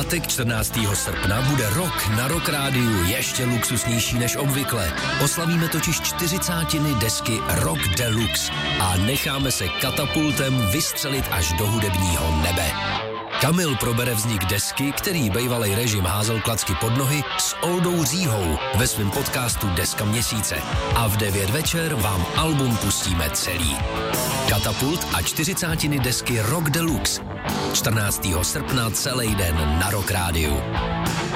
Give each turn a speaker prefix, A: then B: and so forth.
A: pátek 14. srpna bude rok na Rock Rádiu ještě luxusnější než obvykle. Oslavíme totiž 40. desky Rock Deluxe a necháme se katapultem vystřelit až do hudebního nebe. Kamil probere vznik desky, který bejvalej režim házel klacky pod nohy, s Oldou Říhou ve svém podcastu Deska měsíce. A v 9 večer vám album pustíme celý. Katapult a 40. desky Rock Deluxe. 14. srpna celý den na Rock Rádiu.